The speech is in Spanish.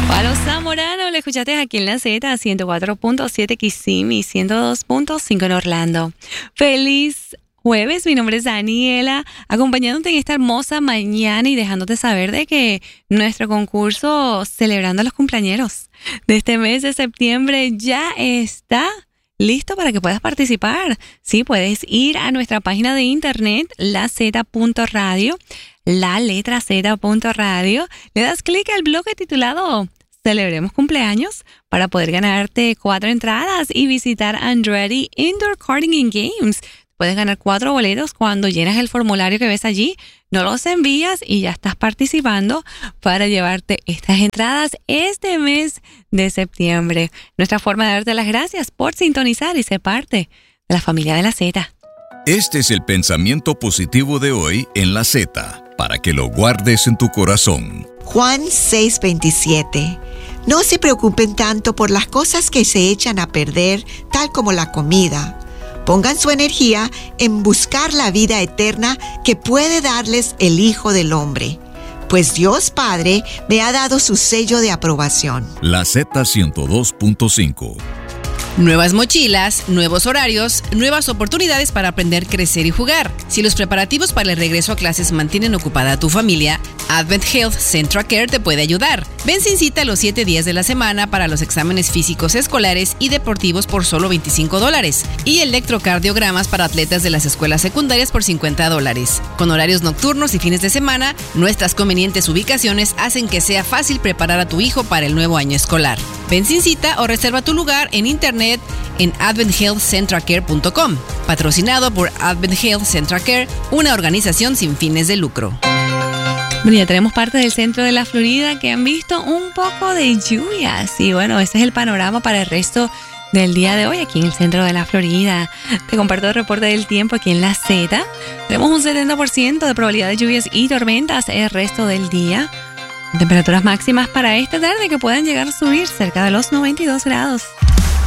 Palo Zamorano, lo escuchaste aquí en la Z, 104.7 Kissimmee, 102.5 en Orlando. Feliz jueves, mi nombre es Daniela, acompañándote en esta hermosa mañana y dejándote saber de que nuestro concurso celebrando a los cumpleañeros de este mes de septiembre ya está listo para que puedas participar. Sí, puedes ir a nuestra página de internet, laz.radio, la letra z.radio, le das clic al bloque titulado Celebremos Cumpleaños para poder ganarte 4 entradas y visitar Andretti Indoor Karting and Games. Puedes ganar 4 boletos cuando llenas el formulario que ves allí, no los envías y ya estás participando para llevarte estas entradas este mes de septiembre. Nuestra forma de darte las gracias por sintonizar y ser parte de la familia de la Z. Este es el pensamiento positivo de hoy en la Z, para que lo guardes en tu corazón. Juan 6:27. No se preocupen tanto por las cosas que se echan a perder, tal como la comida. Pongan su energía en buscar la vida eterna que puede darles el Hijo del Hombre, pues Dios Padre me ha dado su sello de aprobación. La Z102.5. Nuevas mochilas, nuevos horarios, nuevas oportunidades para aprender, crecer y jugar. Si los preparativos para el regreso a clases mantienen ocupada a tu familia, Advent Health Central Care te puede ayudar. Ven sin cita los 7 días de la semana para los exámenes físicos escolares y deportivos por solo $25 y electrocardiogramas para atletas de las escuelas secundarias por $50. Con horarios nocturnos y fines de semana, nuestras convenientes ubicaciones hacen que sea fácil preparar a tu hijo para el nuevo año escolar. Ven sin cita o reserva tu lugar en internet en adventhealthcentralcare.com, patrocinado por Advent Health Central Care, una organización sin fines de lucro. Bueno, ya tenemos parte del centro de la Florida que han visto un poco de lluvias y bueno, ese es el panorama para el resto del día de hoy aquí en el centro de la Florida. Te comparto el reporte del tiempo aquí en la Z. Tenemos un 70% de probabilidad de lluvias y tormentas el resto del día. Temperaturas máximas para esta tarde que puedan llegar a subir cerca de los 92 grados.